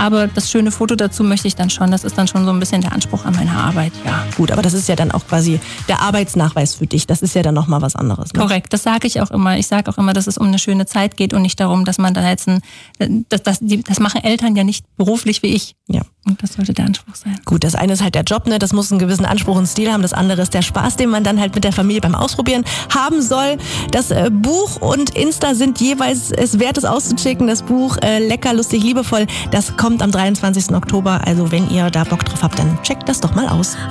Aber das schöne Foto dazu möchte ich dann schon. Das ist dann schon so ein bisschen der Anspruch an meine Arbeit, ja. Gut, aber das ist ja dann auch quasi der Arbeitsnachweis für dich. Das ist ja dann nochmal was anderes. Ne? Korrekt, das sage ich auch immer. Ich sage auch immer, dass es um eine schöne Zeit geht und nicht darum, dass man da jetzt das machen Eltern ja nicht beruflich wie ich. Ja. Und das sollte der Anspruch sein. Gut, das eine ist halt der Job, ne? Das muss einen gewissen Anspruch und Stil haben. Das andere ist der Spaß, den man dann halt mit der Familie beim Ausprobieren haben soll. Das Buch und Insta sind jeweils es wert, es auszuchecken. Das Buch Lecker, lustig, liebevoll, das kommt am 23. Oktober. Also wenn ihr da Bock drauf habt, dann checkt das doch mal aus.